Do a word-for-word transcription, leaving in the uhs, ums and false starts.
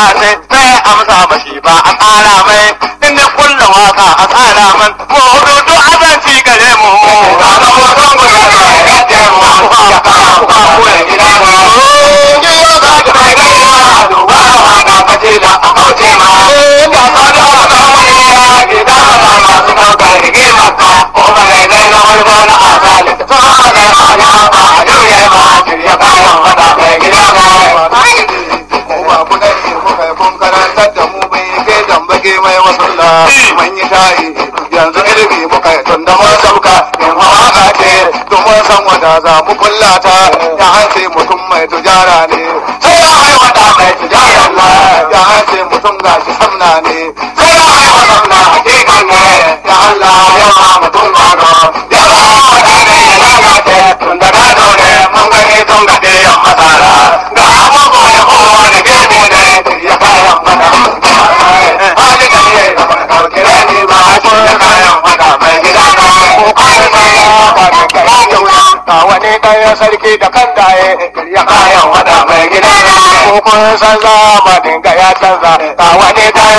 waka sai sai amsa mashi ba a tsara mai inda kulla waka a tsara man mu hudu duk azanci gare mu ga ga hoton mu da ya ce mu ya ka ku ku ya gida mu ji ya ga ga mai ga duba waka kace da a kauce ma ga ka da waka mai ya gida ma masu dauka rige maka ko ba ga ga na wani ba na asali to ga ga ya ba ya ba ya ba wata mai gida ma mai wasulla mun yi tayi yanzu ilimi muka yi tun da mun sauka in hawa ce domin san wanda za mu kullata ya hanse mutum mai tujara ne sai ya aiwata mai tujara na ya hanse mutum gashi samna ne sai ya aiwata na hakikan ne ya Allah ya ma mutum gano ya ba wata ne ya lalace tun da gado ne mun gani tun gaɗe yan masara ga abubuwa ya kowa da gefe ne ya kayan mana wani ɗaya sarki da kan daye ya kayan wada mai gida ko kun san zamanin ga ya canza wani